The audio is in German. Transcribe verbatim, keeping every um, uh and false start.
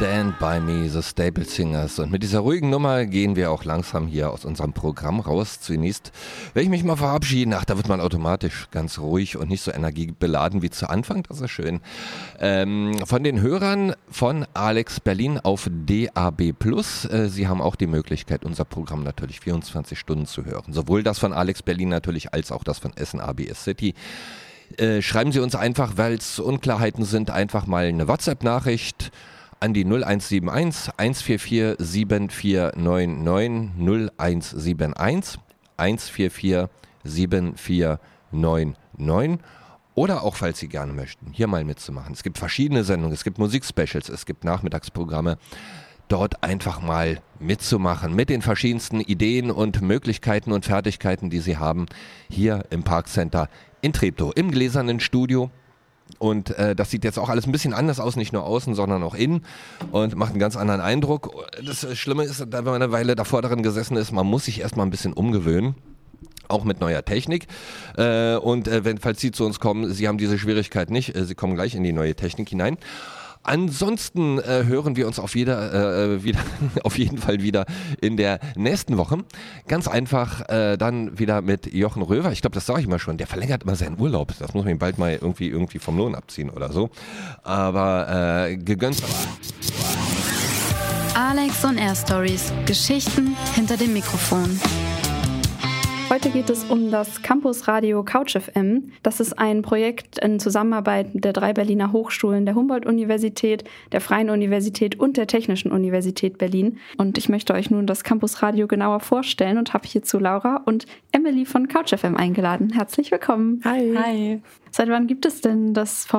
Stand By Me, The Staple Singers. Und mit dieser ruhigen Nummer gehen wir auch langsam hier aus unserem Programm raus. Zunächst werde ich mich mal verabschieden. Ach, da wird man automatisch ganz ruhig und nicht so energiebeladen wie zu Anfang. Das ist schön. Ähm, von den Hörern von Alex Berlin auf D A B plus. Äh, Sie haben auch die Möglichkeit, unser Programm natürlich vierundzwanzig Stunden zu hören. Sowohl das von Alex Berlin natürlich, als auch das von Essen A B S City. Äh, schreiben Sie uns einfach, weil es Unklarheiten sind, einfach mal eine WhatsApp-Nachricht an die null eins sieben eins, eins vier vier, sieben vier neun neun, null eins sieben eins, eins vier vier, sieben vier neun neun oder auch, falls Sie gerne möchten, hier mal mitzumachen. Es gibt verschiedene Sendungen, es gibt Musikspecials, es gibt Nachmittagsprogramme. Dort einfach mal mitzumachen mit den verschiedensten Ideen und Möglichkeiten und Fertigkeiten, die Sie haben, hier im Parkcenter in Treptow, im gläsernen Studio. Und äh, das sieht jetzt auch alles ein bisschen anders aus, nicht nur außen, sondern auch innen und macht einen ganz anderen Eindruck. Das Schlimme ist, wenn man eine Weile davor darin gesessen ist, man muss sich erstmal ein bisschen umgewöhnen. Auch mit neuer Technik. Äh, und äh, wenn, falls Sie zu uns kommen, Sie haben diese Schwierigkeit nicht, äh, Sie kommen gleich in die neue Technik hinein. Ansonsten äh, hören wir uns auf, jeder, äh, wieder, auf jeden Fall wieder in der nächsten Woche. Ganz einfach äh, dann wieder mit Jochen Röver. Ich glaube, das sage ich mal schon. Der verlängert immer seinen Urlaub. Das muss man ihm bald mal irgendwie, irgendwie vom Lohn abziehen oder so. Aber äh, gegönnt. Alex on Air Stories. Geschichten hinter dem Mikrofon. Heute geht es um das Campusradio Couch F M. Das ist ein Projekt in Zusammenarbeit der drei Berliner Hochschulen, der Humboldt-Universität, der Freien Universität und der Technischen Universität Berlin. Und ich möchte euch nun das Campusradio genauer vorstellen und habe hierzu Laura und Emily von Couch F M eingeladen. Herzlich willkommen. Hi. Hi. Seit wann gibt es denn das Format